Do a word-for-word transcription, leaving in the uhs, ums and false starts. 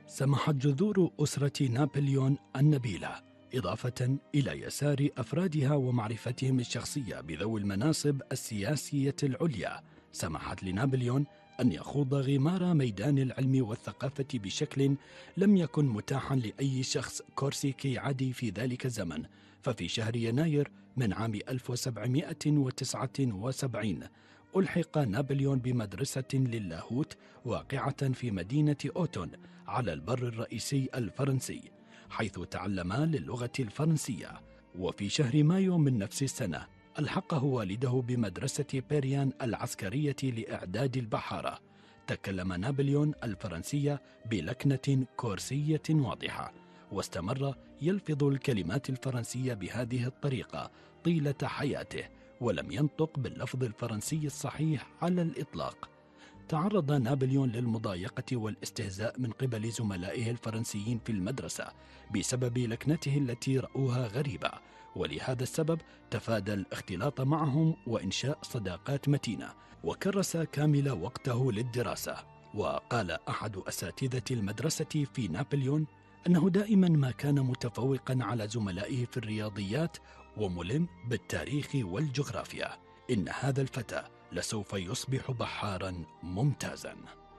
سمحت جذور أسرة نابليون النبيلة، إضافة إلى يسار أفرادها ومعرفتهم الشخصية بذوي المناصب السياسية العليا، سمحت لنابليون أن يخوض غمار ميدان العلم والثقافة بشكل لم يكن متاحا لأي شخص كورسيكي عادي في ذلك الزمن. ففي شهر يناير من عام ألف وسبعمائة وتسعة وسبعين ألحق نابليون بمدرسة للاهوت واقعة في مدينة أوتون على البر الرئيسي الفرنسي، حيث تعلم للغة الفرنسية. وفي شهر مايو من نفس السنة ألحقه والده بمدرسة بيريان العسكرية لإعداد البحارة. تكلم نابليون الفرنسية بلكنة كورسية واضحة، واستمر يلفظ الكلمات الفرنسية بهذه الطريقة طيلة حياته، ولم ينطق باللفظ الفرنسي الصحيح على الإطلاق. تعرض نابليون للمضايقة والاستهزاء من قبل زملائه الفرنسيين في المدرسة بسبب لكنته التي رأوها غريبة، ولهذا السبب تفادى الاختلاط معهم وإنشاء صداقات متينة، وكرس كامل وقته للدراسة. وقال أحد أساتذة المدرسة في نابليون أنه دائما ما كان متفوقا على زملائه في الرياضيات وملم بالتاريخ والجغرافيا. إن هذا الفتى لسوف يصبح بحارا ممتازا.